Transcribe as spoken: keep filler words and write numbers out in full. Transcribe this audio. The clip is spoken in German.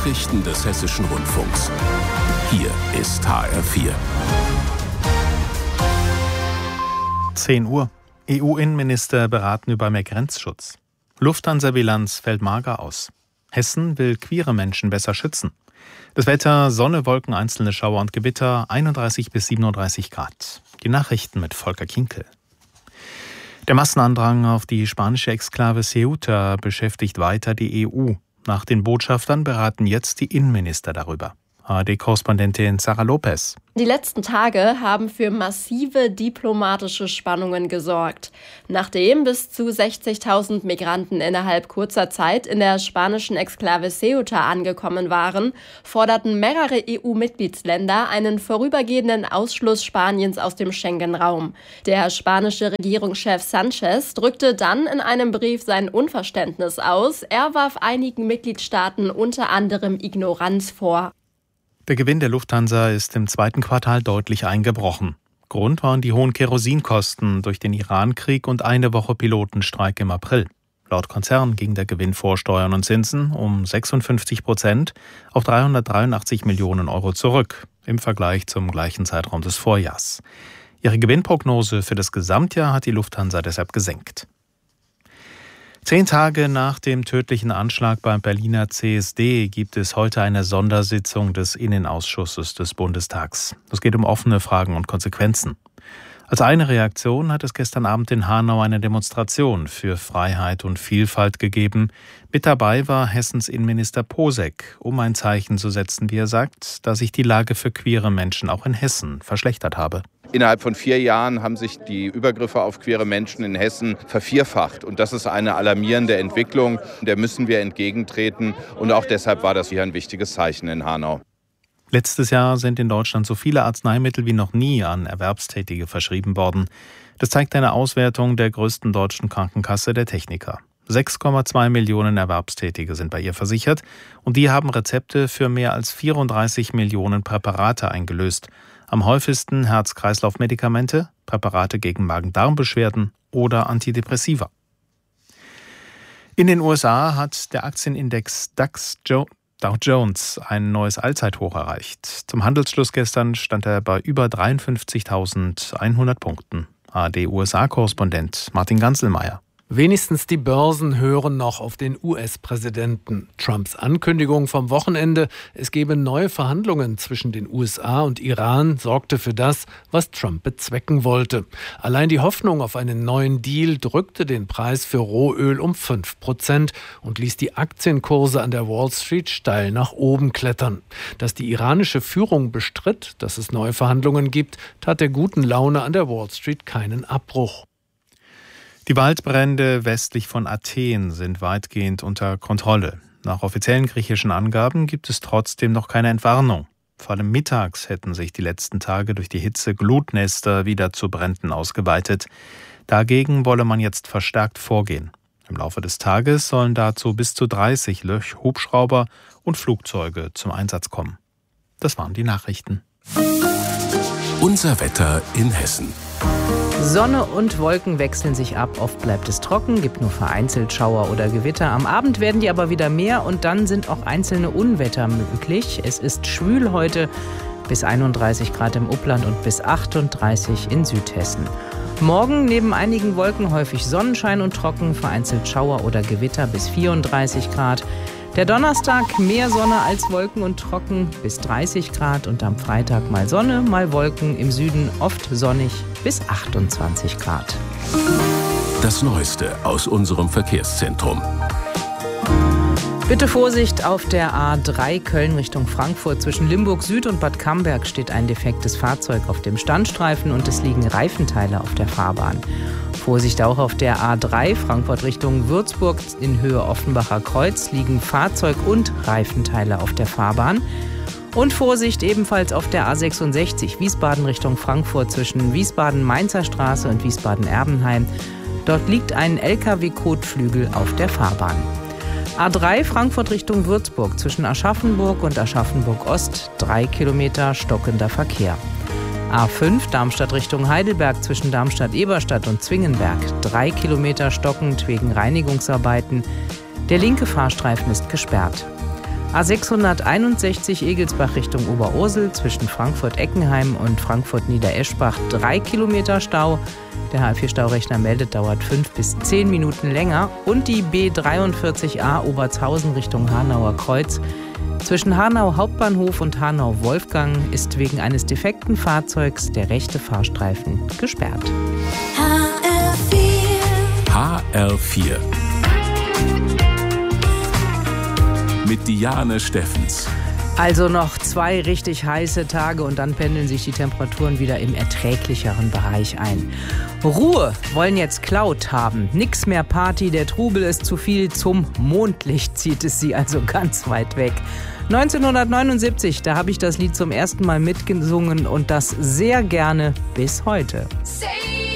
Nachrichten des Hessischen Rundfunks. Hier ist H R vier. zehn Uhr. E U-Innenminister beraten über mehr Grenzschutz. Lufthansa-Bilanz fällt mager aus. Hessen will queere Menschen besser schützen. Das Wetter: Sonne, Wolken, einzelne Schauer und Gewitter, einunddreißig bis siebenunddreißig Grad. Die Nachrichten mit Volker Kinkel. Der Massenandrang auf die spanische Exklave Ceuta beschäftigt weiter die E U. Nach den Botschaftern beraten jetzt die Innenminister darüber. A R D-Korrespondentin Sarah Lopez. Die letzten Tage haben für massive diplomatische Spannungen gesorgt. Nachdem bis zu sechzigtausend Migranten innerhalb kurzer Zeit in der spanischen Exklave Ceuta angekommen waren, forderten mehrere E U-Mitgliedsländer einen vorübergehenden Ausschluss Spaniens aus dem Schengen-Raum. Der spanische Regierungschef Sánchez drückte dann in einem Brief sein Unverständnis aus. Er warf einigen Mitgliedstaaten unter anderem Ignoranz vor. Der Gewinn der Lufthansa ist im zweiten Quartal deutlich eingebrochen. Grund waren die hohen Kerosinkosten durch den Iran-Krieg und eine Woche Pilotenstreik im April. Laut Konzern ging der Gewinn vor Steuern und Zinsen um sechsundfünfzig Prozent auf dreihundertdreiundachtzig Millionen Euro zurück im Vergleich zum gleichen Zeitraum des Vorjahrs. Ihre Gewinnprognose für das Gesamtjahr hat die Lufthansa deshalb gesenkt. Zehn Tage nach dem tödlichen Anschlag beim Berliner C S D gibt es heute eine Sondersitzung des Innenausschusses des Bundestags. Es geht um offene Fragen und Konsequenzen. Als eine Reaktion hat es gestern Abend in Hanau eine Demonstration für Freiheit und Vielfalt gegeben. Mit dabei war Hessens Innenminister Posek, um ein Zeichen zu setzen, wie er sagt, dass sich die Lage für queere Menschen auch in Hessen verschlechtert habe. Innerhalb von vier Jahren haben sich die Übergriffe auf queere Menschen in Hessen vervierfacht. Und das ist eine alarmierende Entwicklung, der müssen wir entgegentreten. Und auch deshalb war das hier ein wichtiges Zeichen in Hanau. Letztes Jahr sind in Deutschland so viele Arzneimittel wie noch nie an Erwerbstätige verschrieben worden. Das zeigt eine Auswertung der größten deutschen Krankenkasse, der Techniker. sechs Komma zwei Millionen Erwerbstätige sind bei ihr versichert und die haben Rezepte für mehr als vierunddreißig Millionen Präparate eingelöst. Am häufigsten Herz-Kreislauf-Medikamente, Präparate gegen Magen-Darm-Beschwerden oder Antidepressiva. In den U S A hat der Aktienindex DAX Dow Jones ein neues Allzeithoch erreicht. Zum Handelsschluss gestern stand er bei über dreiundfünfzigtausendeinhundert Punkten. A R D-U S A-Korrespondent Martin Ganselmeier. Wenigstens die Börsen hören noch auf den U S-Präsidenten. Trumps Ankündigung vom Wochenende, es gebe neue Verhandlungen zwischen den U S A und Iran, sorgte für das, was Trump bezwecken wollte. Allein die Hoffnung auf einen neuen Deal drückte den Preis für Rohöl um fünf Prozent und ließ die Aktienkurse an der Wall Street steil nach oben klettern. Dass die iranische Führung bestritt, dass es neue Verhandlungen gibt, tat der guten Laune an der Wall Street keinen Abbruch. Die Waldbrände westlich von Athen sind weitgehend unter Kontrolle. Nach offiziellen griechischen Angaben gibt es trotzdem noch keine Entwarnung. Vor allem mittags hätten sich die letzten Tage durch die Hitze Glutnester wieder zu Bränden ausgeweitet. Dagegen wolle man jetzt verstärkt vorgehen. Im Laufe des Tages sollen dazu bis zu dreißig Hubschrauber und Flugzeuge zum Einsatz kommen. Das waren die Nachrichten. Unser Wetter in Hessen. Sonne und Wolken wechseln sich ab. Oft bleibt es trocken, gibt nur vereinzelt Schauer oder Gewitter. Am Abend werden die aber wieder mehr und dann sind auch einzelne Unwetter möglich. Es ist schwül heute, bis einunddreißig Grad im Upland und bis achtunddreißig in Südhessen. Morgen neben einigen Wolken häufig Sonnenschein und trocken, vereinzelt Schauer oder Gewitter bis vierunddreißig Grad. Der Donnerstag mehr Sonne als Wolken und trocken bis dreißig Grad und am Freitag mal Sonne, mal Wolken, im Süden oft sonnig bis achtundzwanzig Grad. Das Neueste aus unserem Verkehrszentrum. Bitte Vorsicht, auf der A drei Köln Richtung Frankfurt zwischen Limburg Süd und Bad Camberg steht ein defektes Fahrzeug auf dem Standstreifen und es liegen Reifenteile auf der Fahrbahn. Vorsicht auch auf der A drei Frankfurt Richtung Würzburg in Höhe Offenbacher Kreuz liegen Fahrzeug und Reifenteile auf der Fahrbahn. Und Vorsicht ebenfalls auf der A sechsundsechzig Wiesbaden Richtung Frankfurt zwischen Wiesbaden-Mainzer Straße und Wiesbaden-Erbenheim. Dort liegt ein L K W-Kotflügel auf der Fahrbahn. A drei Frankfurt Richtung Würzburg zwischen Aschaffenburg und Aschaffenburg Ost, drei Kilometer stockender Verkehr. A fünf Darmstadt Richtung Heidelberg zwischen Darmstadt-Eberstadt und Zwingenberg, drei Kilometer stockend wegen Reinigungsarbeiten. Der linke Fahrstreifen ist gesperrt. A sechshunderteinundsechzig Egelsbach Richtung Oberursel zwischen Frankfurt-Eckenheim und Frankfurt-Niedereschbach drei Kilometer Stau. Der H vier Staurechner meldet, dauert fünf bis zehn Minuten länger. Und die B dreiundvierzig A Obertshausen Richtung Hanauer Kreuz. Zwischen Hanau Hauptbahnhof und Hanau Wolfgang ist wegen eines defekten Fahrzeugs der rechte Fahrstreifen gesperrt. H R vier mit Diane Steffens. Also noch zwei richtig heiße Tage und dann pendeln sich die Temperaturen wieder im erträglicheren Bereich ein. Ruhe wollen jetzt Cloud haben. Nix mehr Party, der Trubel ist zu viel. Zum Mondlicht zieht es sie also ganz weit weg. neunzehnhundertneunundsiebzig, da habe ich das Lied zum ersten Mal mitgesungen und das sehr gerne bis heute. Say